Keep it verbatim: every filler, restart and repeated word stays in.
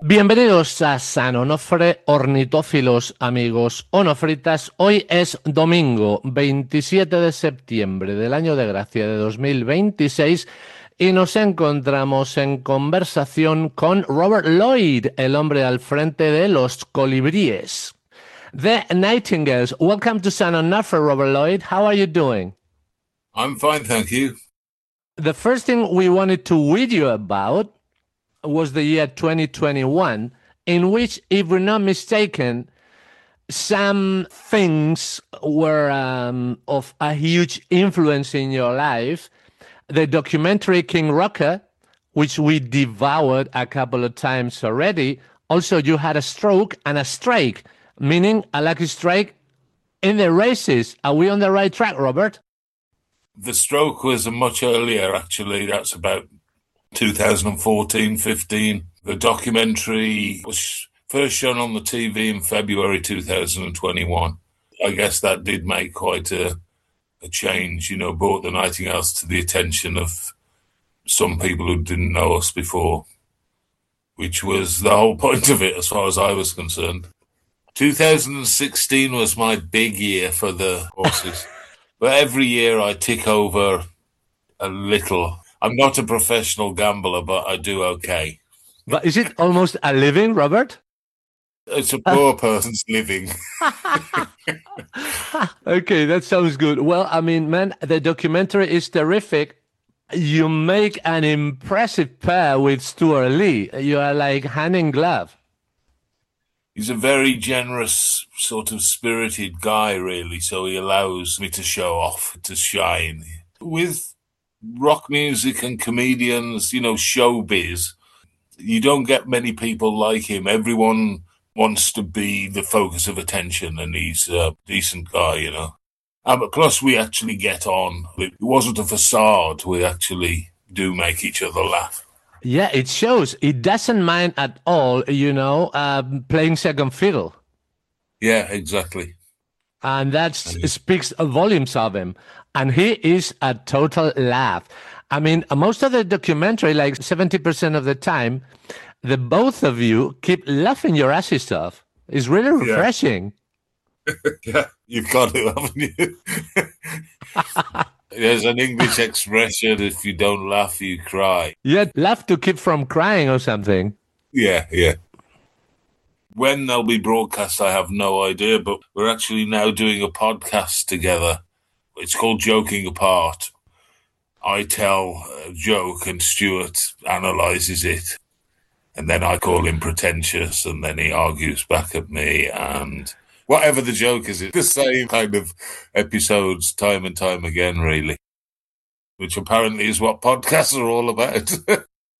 Bienvenidos a San Onofre, ornitófilos, amigos onofritas. Hoy es domingo veintisiete de septiembre del año de gracia de dos mil veintiséis y nos encontramos en conversación con Robert Lloyd, el hombre al frente de los colibríes. The Nightingales. Welcome to San Onofre, Robert Lloyd. How are you doing? I'm fine, thank you. The first thing we wanted to read you about was the year twenty twenty-one, in which, if we're not mistaken, some things were um, of a huge influence in your life. The documentary King Rocker, which we devoured a couple of times already. Also, you had a stroke and a strike, meaning a lucky strike in the races. Are we on the right track, Robert? The stroke was much earlier, actually. That's about two thousand fourteen, fifteen. The documentary was first shown on the T V in February two thousand twenty-one. I guess that did make quite a, a change, you know, brought the Nightingales to the attention of some people who didn't know us before, which was the whole point of it as far as I was concerned. two thousand sixteen was my big year for the horses. But every year I tick over a little. I'm not a professional gambler, but I do okay. But is it almost a living, Robert? It's a poor person's living. Okay, that sounds good. Well, I mean, man, the documentary is terrific. You make an impressive pair with Stuart Lee. You are like hand in glove. He's a very generous, sort of spirited guy, really, so he allows me to show off, to shine. With rock music and comedians, you know, showbiz, you don't get many people like him. Everyone wants to be the focus of attention, and he's a decent guy, you know. Um, plus, we actually get on. It wasn't a facade. We actually do make each other laugh. Yeah, it shows. He doesn't mind at all, you know, uh, playing second fiddle. Yeah, exactly. And that speaks volumes of him. And he is a total laugh. I mean, most of the documentary, like seventy percent of the time, the both of you keep laughing your asses off. It's really refreshing. Yeah, yeah, you've got it, haven't you? There's an English expression, if you don't laugh, you cry. Yeah, laugh to keep from crying or something. Yeah, yeah. When they'll be broadcast, I have no idea, but we're actually now doing a podcast together. It's called Joking Apart. I tell a joke and Stuart analyses it, and then I call him pretentious, and then he argues back at me, and whatever the joke is, it's the same kind of episodes time and time again, really, which apparently is what podcasts are all about.